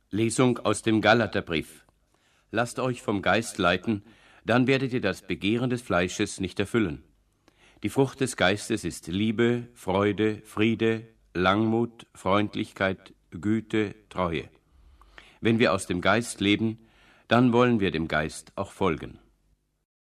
Lesung aus dem Galaterbrief. Lasst euch vom Geist leiten, dann werdet ihr das Begehren des Fleisches nicht erfüllen. Die Frucht des Geistes ist Liebe, Freude, Friede, Langmut, Freundlichkeit, Güte, Treue. Wenn wir aus dem Geist leben, dann wollen wir dem Geist auch folgen.